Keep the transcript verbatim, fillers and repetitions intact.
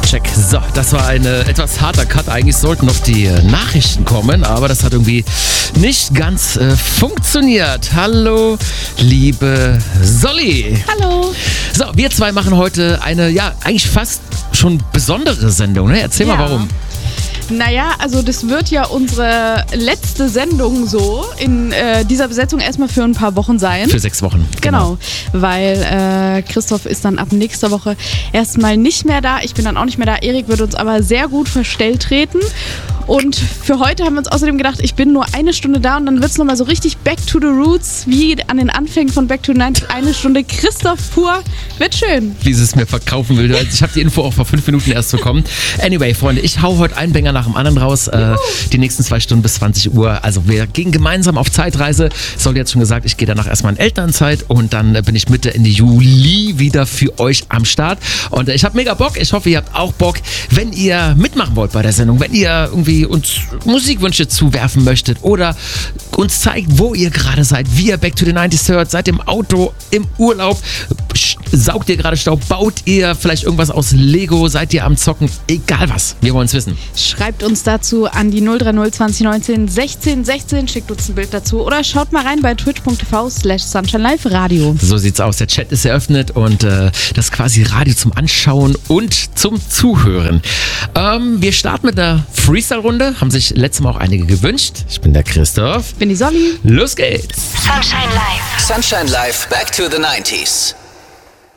Soundcheck. So, das war ein etwas harter Cut. Eigentlich sollten noch die äh, Nachrichten kommen, aber das hat irgendwie nicht ganz äh, funktioniert. Hallo, liebe Solly. Hallo. So, wir zwei machen heute eine, ja, eigentlich fast schon besondere Sendung. Ne? Erzähl ja. mal, warum. Naja, also das wird ja unsere letzte Sendung so in äh, dieser Besetzung erstmal für ein paar Wochen sein. Für sechs Wochen. Genau, genau weil äh, Christoph ist dann ab nächster Woche erstmal nicht mehr da. Ich bin dann auch nicht mehr da. Erik wird uns aber sehr gut verstellt treten. Und für heute haben wir uns außerdem gedacht, ich bin nur eine Stunde da und dann wird es nochmal so richtig back to the roots, wie an den Anfängen von Back to the neunziger. Eine Stunde Christoph pur. Wird schön. Wie sie es mir verkaufen will. Ich habe die Info auch vor fünf Minuten erst bekommen. Anyway, Freunde, ich hau heute einen Banger nach dem anderen raus. Äh, die nächsten zwei Stunden bis zwanzig Uhr. Also wir gehen gemeinsam auf Zeitreise. Soll jetzt schon gesagt, ich gehe danach erstmal in Elternzeit und dann äh, bin ich Mitte Ende Juli wieder für euch am Start. Und äh, ich habe mega Bock. Ich hoffe, ihr habt auch Bock. Wenn ihr mitmachen wollt bei der Sendung, wenn ihr irgendwie uns Musikwünsche zuwerfen möchtet oder uns zeigt, wo ihr gerade seid, wie ihr Back to the neunziger hört, seid im Auto, im Urlaub, saugt ihr gerade Staub, baut ihr vielleicht irgendwas aus Lego, seid ihr am Zocken, egal was, wir wollen es wissen. Schreibt uns dazu an die null drei null zwanzig neunzehn sechzehn sechzehn, schickt uns ein Bild dazu oder schaut mal rein bei twitch punkt t v slash sunshine live radio. So sieht's aus, der Chat ist eröffnet und äh, das ist quasi Radio zum Anschauen und zum Zuhören. Ähm, wir starten mit einer Freestyle-Runde, haben sich letztes Mal auch einige gewünscht. Ich bin der Christoph. Ich bin die Solly. Los geht's. Sunshine Live. Sunshine Live, Back to the neunziger.